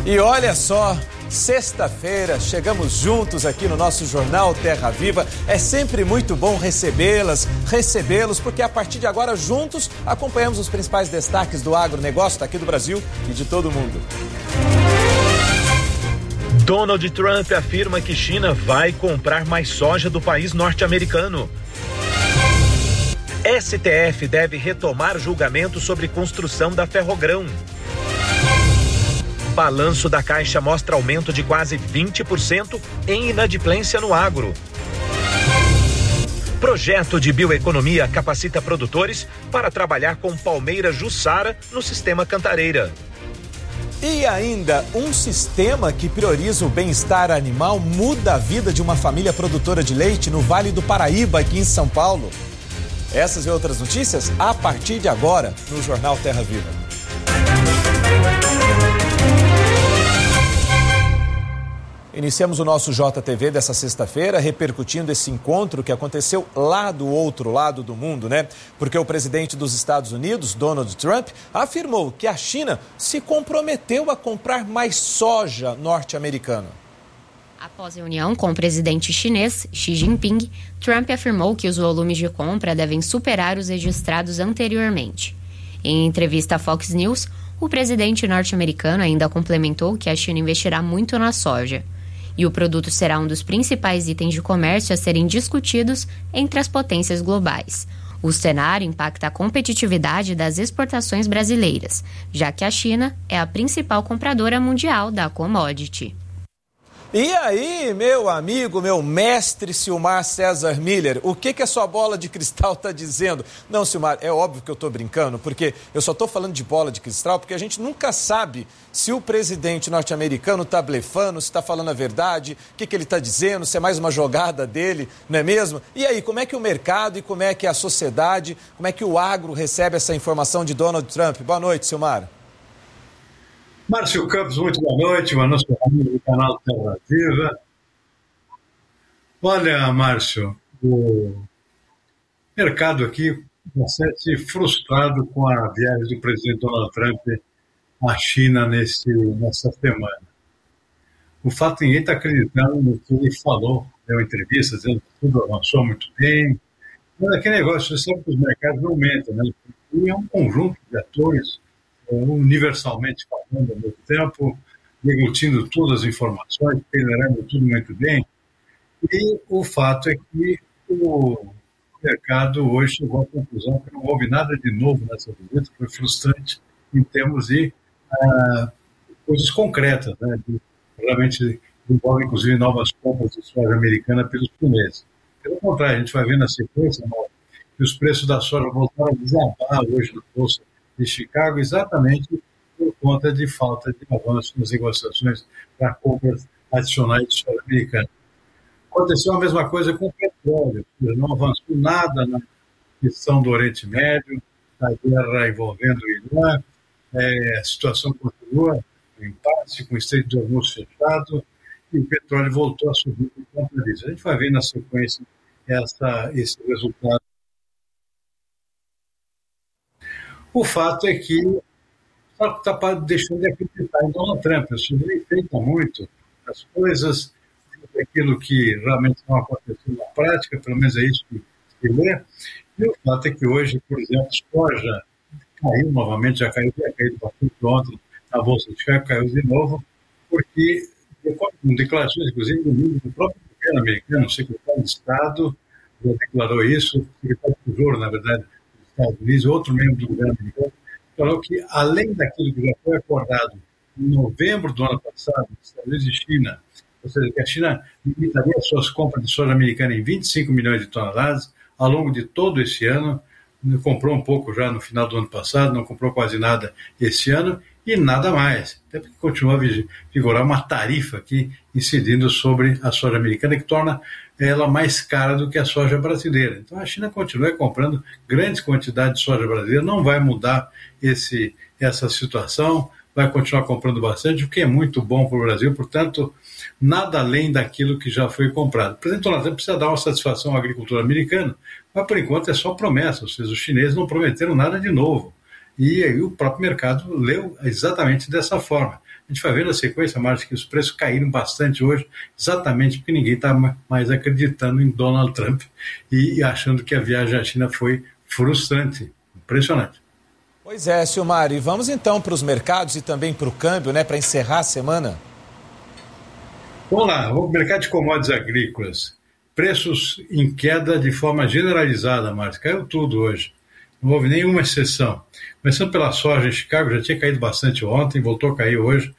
E olha só, sexta-feira, chegamos juntos aqui no nosso Jornal Terra Viva. É sempre muito bom recebê-los, porque a partir de agora, juntos, acompanhamos os principais destaques do agronegócio daqui do Brasil e de todo o mundo. Donald Trump afirma que China vai comprar mais soja do país norte-americano. STF deve retomar julgamento sobre construção da Ferrogrão. Balanço da Caixa mostra aumento de quase 20% em inadimplência no agro. Projeto de bioeconomia capacita produtores para trabalhar com palmeira Jussara no sistema Cantareira. E ainda, um sistema que prioriza o bem-estar animal muda a vida de uma família produtora de leite no Vale do Paraíba, aqui em São Paulo. Essas e outras notícias a partir de agora no Jornal Terra Viva. Iniciamos o nosso JTV dessa sexta-feira repercutindo esse encontro que aconteceu lá do outro lado do mundo, né? Porque o presidente dos Estados Unidos, Donald Trump, afirmou que a China se comprometeu a comprar mais soja norte-americana. Após reunião com o presidente chinês, Xi Jinping, Trump afirmou que os volumes de compra devem superar os registrados anteriormente. Em entrevista à Fox News, o presidente norte-americano ainda complementou que a China investirá muito na soja. E o produto será um dos principais itens de comércio a serem discutidos entre as potências globais. O cenário impacta a competitividade das exportações brasileiras, já que a China é a principal compradora mundial da commodity. E aí, meu amigo, meu mestre Silmar César Miller, o que a sua bola de cristal está dizendo? Não, Silmar, é óbvio que eu estou brincando, porque eu só estou falando de bola de cristal, porque a gente nunca sabe se o presidente norte-americano está blefando, se está falando a verdade, o que ele está dizendo, se é mais uma jogada dele, não é mesmo? E aí, como é que o mercado e como é que a sociedade, como é que o agro recebe essa informação de Donald Trump? Boa noite, Silmar. Márcio Campos, muito boa noite, uma nossa família do canal Terra Viva. Olha, Márcio, o mercado aqui bastante frustrado com a viagem do presidente Donald Trump à China nessa semana. O fato é que ninguém está acreditando no que ele falou, deu entrevista dizendo que tudo avançou muito bem. Mas aquele negócio, você sabe que os mercados não aumentam, né? E é um conjunto de atores universalmente falando ao mesmo tempo, deglutindo todas as informações, peneirando tudo muito bem. E o fato é que o mercado hoje chegou à conclusão que não houve nada de novo nessa visita, foi frustrante em termos de coisas concretas, né? Realmente envolve, inclusive, novas compras de soja americana pelos chineses. Pelo contrário, a gente vai ver na sequência que os preços da soja voltaram a desabar hoje na bolsa de Chicago, exatamente por conta de falta de avanço nas negociações para compras adicionais de soja americana. Aconteceu a mesma coisa com o petróleo, não avançou nada na questão do Oriente Médio, a guerra envolvendo o Irã, a situação continua em impasse, com o Estreito de Hormuz fechado, e o petróleo voltou a subir por conta disso. A gente vai ver na sequência esse resultado. O fato é que está deixando de acreditar em Donald Trump. Ele feita muito as coisas, aquilo que realmente não aconteceu na prática, pelo menos é isso que se lê. E o fato é que hoje, por exemplo, soja caiu novamente, já caiu bastante ontem na Bolsa de Chicago, caiu de novo, porque, com declarações, inclusive, do próprio governo americano, o secretário de Estado já declarou isso, o secretário de Tesouro, na verdade, Estados Unidos, outro membro do governo americano, falou que, além daquilo que já foi acordado em novembro do ano passado, Estados Unidos e China, ou seja, que a China limitaria as suas compras de soja americana em 25 milhões de toneladas ao longo de todo esse ano, comprou um pouco já no final do ano passado, não comprou quase nada esse ano, e nada mais, até porque continua a vigorar uma tarifa aqui incidindo sobre a soja americana, que torna ela mais cara do que a soja brasileira. Então a China continua comprando grandes quantidades de soja brasileira, não vai mudar essa situação, vai continuar comprando bastante, o que é muito bom para o Brasil, portanto, nada além daquilo que já foi comprado. O presidente Donald Trump precisa dar uma satisfação ao agricultor americano, mas por enquanto é só promessa, ou seja, os chineses não prometeram nada de novo. E aí o próprio mercado leu exatamente dessa forma. A gente vai ver na sequência, Márcio, que os preços caíram bastante hoje, exatamente porque ninguém está mais acreditando em Donald Trump e achando que a viagem à China foi frustrante. Impressionante. Pois é, Silmar, e vamos então para os mercados e também para o câmbio, né, para encerrar a semana? Vamos lá, o mercado de commodities agrícolas. Preços em queda de forma generalizada, Márcio. Caiu tudo hoje. Não houve nenhuma exceção. Começando pela soja em Chicago, já tinha caído bastante ontem, voltou a cair hoje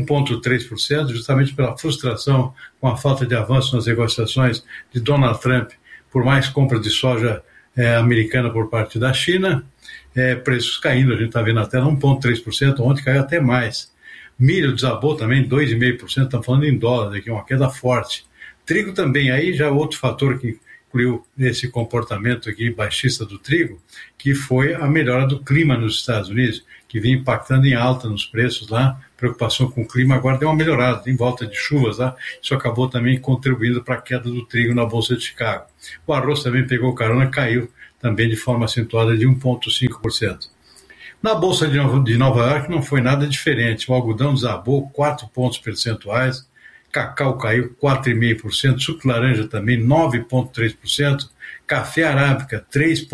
1,3%, justamente pela frustração com a falta de avanço nas negociações de Donald Trump por mais compras de soja americana por parte da China. Preços caindo, a gente está vendo até 1,3%, ontem caiu até mais. Milho desabou também 2,5%, estamos falando em dólares aqui, uma queda forte. Trigo também, aí já outro fator que incluiu esse comportamento aqui baixista do trigo, que foi a melhora do clima nos Estados Unidos, que vinha impactando em alta nos preços lá, preocupação com o clima, agora deu uma melhorada, tem volta de chuvas lá, isso acabou também contribuindo para a queda do trigo na Bolsa de Chicago. O arroz também pegou carona, caiu também de forma acentuada de 1,5%. Na Bolsa de Nova York não foi nada diferente, o algodão desabou 4 pontos percentuais, cacau caiu 4,5%, suco de laranja também 9,3%, café arábica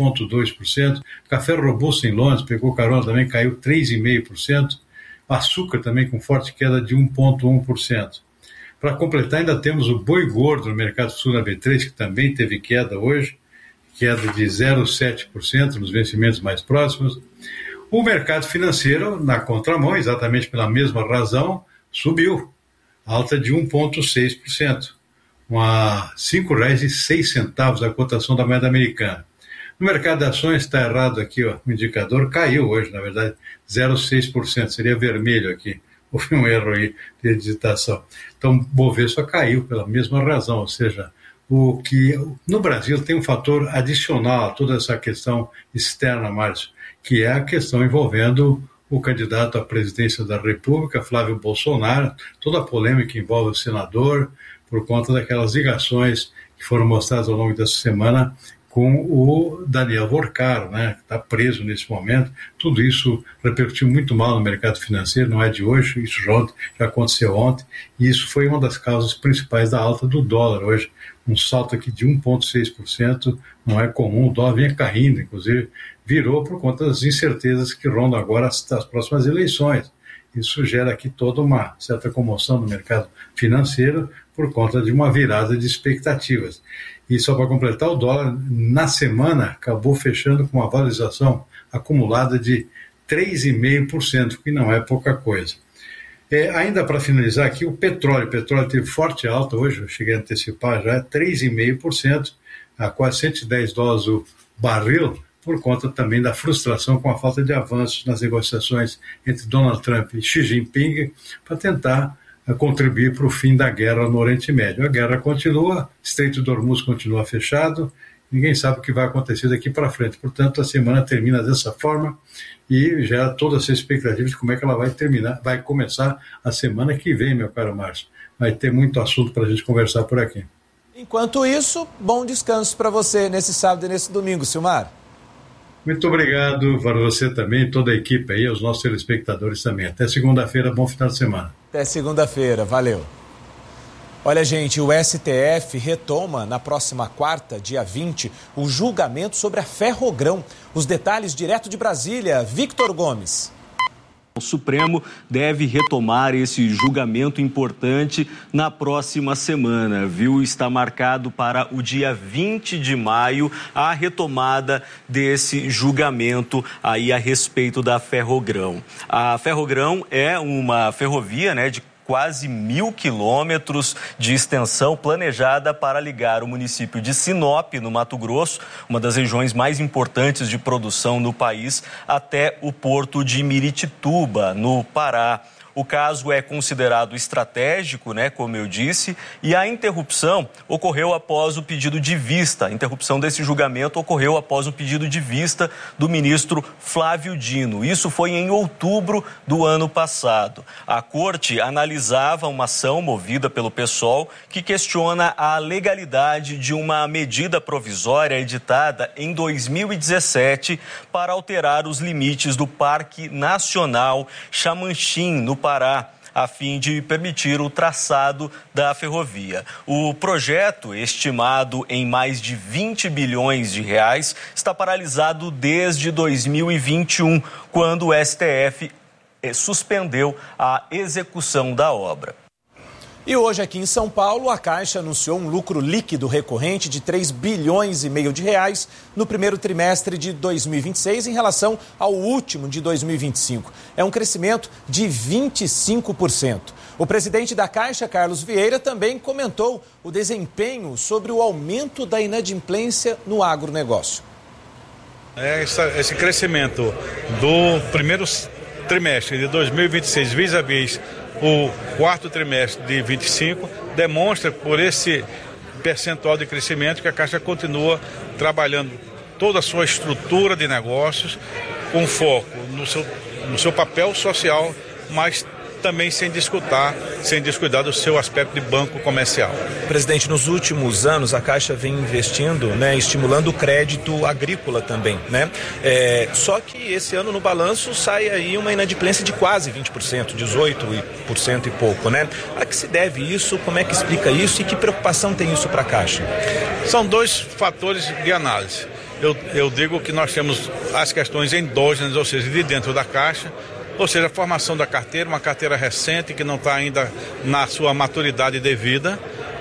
3,2%, café robusto em Londres, pegou carona também, caiu 3,5%, açúcar também com forte queda de 1,1%. Para completar, ainda temos o boi gordo no mercado sul na B3, que também teve queda hoje, queda de 0,7% nos vencimentos mais próximos. O mercado financeiro, na contramão, exatamente pela mesma razão, subiu. Alta de 1,6%, a R$ 5,06 a cotação da moeda americana. No mercado de ações está errado aqui, ó, o indicador caiu hoje, na verdade, 0,6%, seria vermelho aqui, houve um erro aí de digitação. Então, o Bovespa caiu pela mesma razão, ou seja, o que no Brasil tem um fator adicional a toda essa questão externa, Márcio, que é a questão envolvendo o candidato à presidência da República, Flávio Bolsonaro, toda a polêmica que envolve o senador, por conta daquelas ligações que foram mostradas ao longo dessa semana com o Daniel Vorcaro, né, que está preso nesse momento. Tudo isso repercutiu muito mal no mercado financeiro, não é de hoje, isso já aconteceu ontem, e isso foi uma das causas principais da alta do dólar hoje. Um salto aqui de 1,6%, não é comum, o dólar vinha caindo, inclusive virou por conta das incertezas que rondam agora as próximas eleições. Isso gera aqui toda uma certa comoção no mercado financeiro por conta de uma virada de expectativas. E só para completar, o dólar na semana acabou fechando com uma valorização acumulada de 3,5%, que não é pouca coisa. Ainda para finalizar aqui, o petróleo teve forte alta hoje, eu cheguei a antecipar já, 3,5%, a quase $110 o barril, por conta também da frustração com a falta de avanços nas negociações entre Donald Trump e Xi Jinping para tentar contribuir para o fim da guerra no Oriente Médio. A guerra continua, Estreito de Hormuz continua fechado, ninguém sabe o que vai acontecer daqui para frente. Portanto, a semana termina dessa forma e gera toda essa expectativa de como é que ela vai terminar, vai começar a semana que vem, meu caro Márcio. Vai ter muito assunto para a gente conversar por aqui. Enquanto isso, bom descanso para você nesse sábado e nesse domingo, Silmar. Muito obrigado para você também, toda a equipe aí, aos nossos telespectadores também. Até segunda-feira, bom final de semana. Até segunda-feira, valeu. Olha, gente, o STF retoma na próxima quarta, dia 20, o julgamento sobre a Ferrogrão. Os detalhes direto de Brasília, Victor Gomes. O Supremo deve retomar esse julgamento importante na próxima semana, viu? Está marcado para o dia 20 de maio a retomada desse julgamento aí a respeito da Ferrogrão. A Ferrogrão é uma ferrovia, né, de quase 1.000 quilômetros de extensão planejada para ligar o município de Sinop, no Mato Grosso, uma das regiões mais importantes de produção no país, até o porto de Miritituba, no Pará. O caso é considerado estratégico, né, como eu disse, e a interrupção ocorreu após o pedido de vista. A interrupção desse julgamento ocorreu após o pedido de vista do ministro Flávio Dino. Isso foi em outubro do ano passado. A corte analisava uma ação movida pelo PSOL que questiona a legalidade de uma medida provisória editada em 2017 para alterar os limites do Parque Nacional Xamanchim, no Pará, a fim de permitir o traçado da ferrovia. O projeto, estimado em mais de 20 bilhões de reais, está paralisado desde 2021, quando o STF suspendeu a execução da obra. E hoje aqui em São Paulo, a Caixa anunciou um lucro líquido recorrente de 3,5 bilhões de reais no primeiro trimestre de 2026 em relação ao último de 2025. É um crescimento de 25%. O presidente da Caixa, Carlos Vieira, também comentou o desempenho sobre o aumento da inadimplência no agronegócio. Esse crescimento do primeiro trimestre de 2026 vis-à-vis o quarto trimestre de 25 demonstra por esse percentual de crescimento que a Caixa continua trabalhando toda a sua estrutura de negócios com foco no seu papel social, mas também sem descuidar do seu aspecto de banco comercial. Presidente, nos últimos anos a Caixa vem investindo, estimulando o crédito agrícola também, só que esse ano no balanço sai aí uma inadimplência de quase 20%, 18% e pouco, A que se deve isso? Como é que explica isso e que preocupação tem isso para a Caixa? São dois fatores de análise. Eu digo que nós temos as questões endógenas, ou seja, de dentro da Caixa, ou seja, a formação da carteira, uma carteira recente que não está ainda na sua maturidade devida,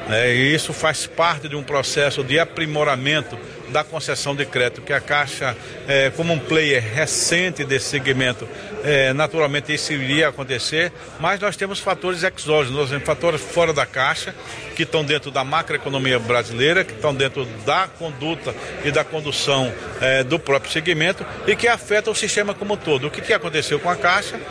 e isso faz parte de um processo de aprimoramento da concessão de crédito, que a Caixa, como um player recente desse segmento, naturalmente isso iria acontecer, mas nós temos fatores exógenos, nós temos fatores fora da Caixa, que estão dentro da macroeconomia brasileira, que estão dentro da conduta e da condução do próprio segmento e que afetam o sistema como um todo. O que aconteceu com a Caixa?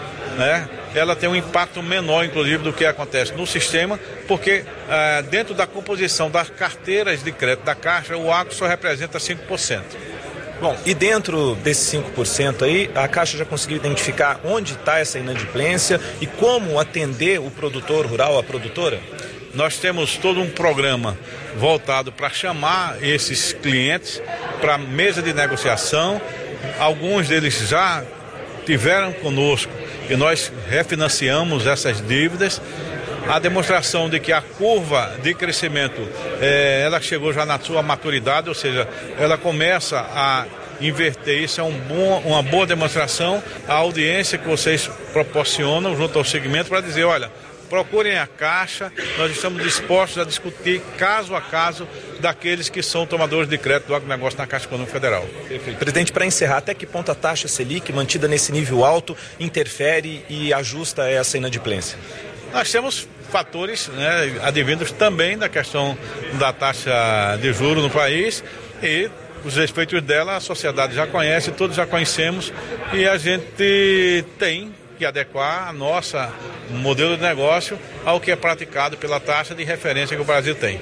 Ela tem um impacto menor, inclusive, do que acontece no sistema, porque dentro da composição das carteiras de crédito da Caixa, o agro só representa 5%. Bom, e dentro desses 5% aí, a Caixa já conseguiu identificar onde está essa inadimplência e como atender o produtor rural, a produtora? Nós temos todo um programa voltado para chamar esses clientes para a mesa de negociação. Alguns deles já tiveram conosco e nós refinanciamos essas dívidas. A demonstração de que a curva de crescimento, ela chegou já na sua maturidade, ou seja, ela começa a inverter. Isso é uma boa demonstração, a audiência que vocês proporcionam junto ao segmento para dizer, olha, procurem a Caixa, nós estamos dispostos a discutir caso a caso daqueles que são tomadores de crédito do agronegócio na Caixa Econômica Federal. Perfeito. Presidente, para encerrar, até que ponto a taxa Selic, mantida nesse nível alto, interfere e ajusta essa inadimplência? Nós temos fatores advindos também da questão da taxa de juros no país e os efeitos dela a sociedade já conhece, todos já conhecemos e a gente tem que adequar a nossa modelo de negócio ao que é praticado pela taxa de referência que o Brasil tem.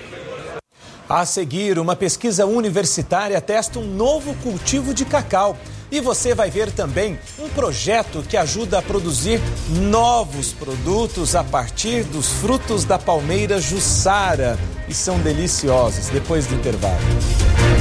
A seguir, uma pesquisa universitária testa um novo cultivo de cacau. E você vai ver também um projeto que ajuda a produzir novos produtos a partir dos frutos da palmeira Jussara. E são deliciosos, depois do intervalo.